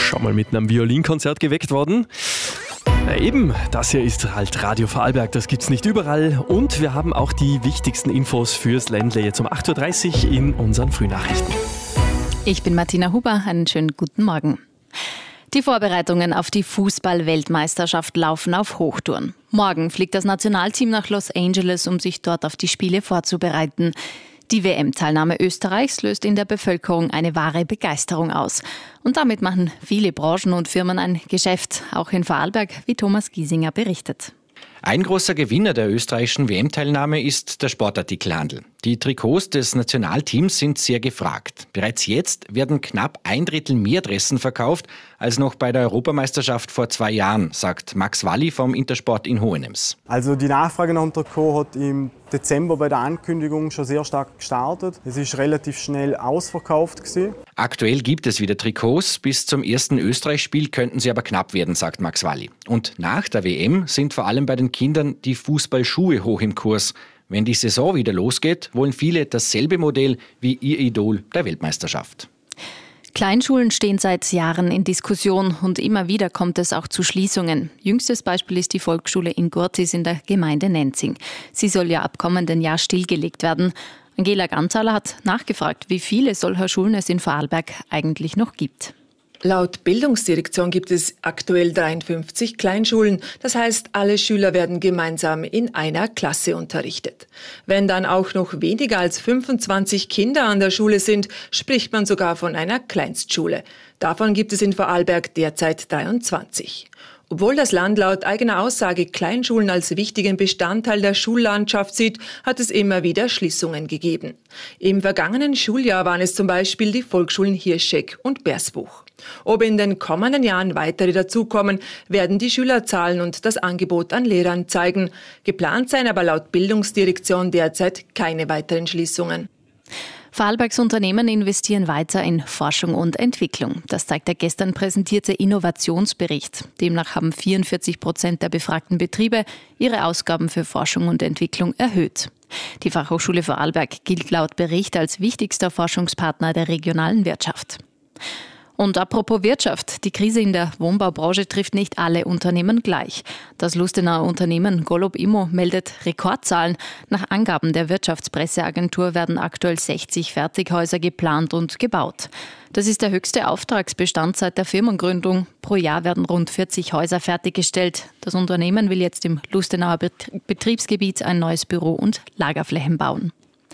schon mal mit einem Violinkonzert geweckt worden? Na eben, das hier ist halt Radio Vorarlberg, das gibt's nicht überall. Und wir haben auch die wichtigsten Infos fürs Ländle jetzt um 8.30 Uhr in unseren Frühnachrichten. Ich bin Martina Huber, einen schönen guten Morgen. Die Vorbereitungen auf die Fußball-Weltmeisterschaft laufen auf Hochtouren. Morgen fliegt das Nationalteam nach Los Angeles, um sich dort auf die Spiele vorzubereiten. Die WM-Teilnahme Österreichs löst in der Bevölkerung eine wahre Begeisterung aus. Und damit machen viele Branchen und Firmen ein Geschäft, auch in Vorarlberg, wie Thomas Giesinger berichtet. Ein großer Gewinner der österreichischen WM-Teilnahme ist der Sportartikelhandel. Die Trikots des Nationalteams sind sehr gefragt. Bereits jetzt werden knapp 1/3 mehr Dressen verkauft als noch bei der Europameisterschaft vor 2 Jahren, sagt Max Walli vom Intersport in Hohenems. Also die Nachfrage nach dem Trikot hat im Dezember bei der Ankündigung schon sehr stark gestartet. Es ist relativ schnell ausverkauft gewesen. Aktuell gibt es wieder Trikots. Bis zum ersten Österreich-Spiel könnten sie aber knapp werden, sagt Max Walli. Und nach der WM sind vor allem bei den Kindern die Fußballschuhe hoch im Kurs. Wenn die Saison wieder losgeht, wollen viele dasselbe Modell wie ihr Idol der Weltmeisterschaft. Kleinschulen stehen seit Jahren in Diskussion und immer wieder kommt es auch zu Schließungen. Jüngstes Beispiel ist die Volksschule in Gurtis in der Gemeinde Nenzing. Sie soll ja ab kommenden Jahr stillgelegt werden. Angela Ganzhaler hat nachgefragt, wie viele solcher Schulen es in Vorarlberg eigentlich noch gibt. Laut Bildungsdirektion gibt es aktuell 53 Kleinschulen. Das heißt, alle Schüler werden gemeinsam in einer Klasse unterrichtet. Wenn dann auch noch weniger als 25 Kinder an der Schule sind, spricht man sogar von einer Kleinstschule. Davon gibt es in Vorarlberg derzeit 23. Obwohl das Land laut eigener Aussage Kleinschulen als wichtigen Bestandteil der Schullandschaft sieht, hat es immer wieder Schließungen gegeben. Im vergangenen Schuljahr waren es zum Beispiel die Volksschulen Hirschegg und Bersbuch. Ob in den kommenden Jahren weitere dazukommen, werden die Schülerzahlen und das Angebot an Lehrern zeigen. Geplant seien aber laut Bildungsdirektion derzeit keine weiteren Schließungen. Vorarlbergs Unternehmen investieren weiter in Forschung und Entwicklung. Das zeigt der gestern präsentierte Innovationsbericht. Demnach haben 44% der befragten Betriebe ihre Ausgaben für Forschung und Entwicklung erhöht. Die Fachhochschule Vorarlberg gilt laut Bericht als wichtigster Forschungspartner der regionalen Wirtschaft. Und apropos Wirtschaft, die Krise in der Wohnbaubranche trifft nicht alle Unternehmen gleich. Das Lustenauer Unternehmen Golob Immo meldet Rekordzahlen. Nach Angaben der Wirtschaftspresseagentur werden aktuell 60 Fertighäuser geplant und gebaut. Das ist der höchste Auftragsbestand seit der Firmengründung. Pro Jahr werden rund 40 Häuser fertiggestellt. Das Unternehmen will jetzt im Lustenauer Betriebsgebiet ein neues Büro und Lagerflächen bauen.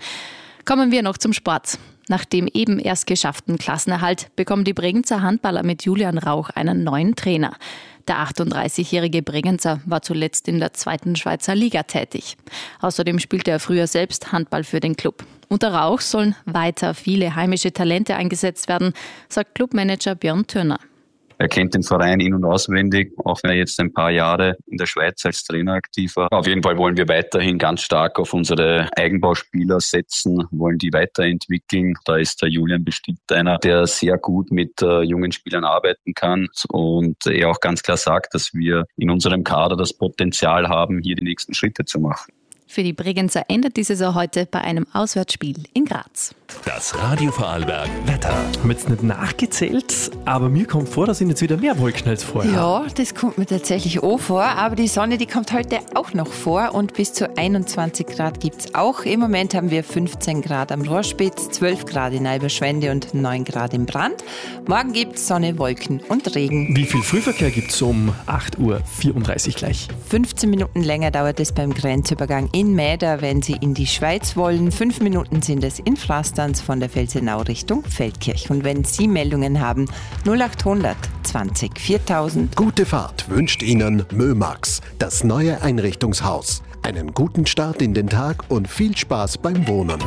Kommen wir noch zum Sport. Nach dem eben erst geschafften Klassenerhalt bekommen die Bregenzer Handballer mit Julian Rauch einen neuen Trainer. Der 38-jährige Bregenzer war zuletzt in der 2. Schweizer Liga tätig. Außerdem spielte er früher selbst Handball für den Club. Unter Rauch sollen weiter viele heimische Talente eingesetzt werden, sagt Clubmanager Björn Thürner. Er kennt den Verein in- und auswendig, auch wenn er jetzt ein paar Jahre in der Schweiz als Trainer aktiv war. Auf jeden Fall wollen wir weiterhin ganz stark auf unsere Eigenbauspieler setzen, wollen die weiterentwickeln. Da ist der Julian bestimmt einer, der sehr gut mit jungen Spielern arbeiten kann und er auch ganz klar sagt, dass wir in unserem Kader das Potenzial haben, hier die nächsten Schritte zu machen. Für die Bregenzer endet die Saison heute bei einem Auswärtsspiel in Graz. Das Radio Vorarlberg Wetter. Ich habe jetzt nicht nachgezählt, aber mir kommt vor, da sind jetzt wieder mehr Wolken als vorher. Ja, das kommt mir tatsächlich auch vor, aber die Sonne, die kommt heute auch noch vor und bis zu 21 Grad gibt es auch. Im Moment haben wir 15 Grad am Rohrspitz, 12 Grad in Eiberschwende und 9 Grad im Brand. Morgen gibt es Sonne, Wolken und Regen. Wie viel Frühverkehr gibt es um 8.34 Uhr gleich? 15 Minuten länger dauert es beim Grenzübergang in Mäder, wenn Sie in die Schweiz wollen. 5 Minuten sind es in Frastanz von der Felsenau Richtung Feldkirch. Und wenn Sie Meldungen haben, 0800 20 4000. Gute Fahrt wünscht Ihnen Mömax, das neue Einrichtungshaus. Einen guten Start in den Tag und viel Spaß beim Wohnen.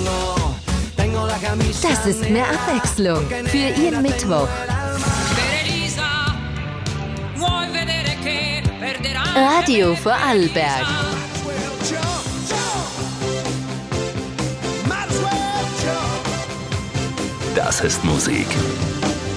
Das ist mehr Abwechslung für Ihren Mittwoch. Radio Vorarlberg. Das ist Musik.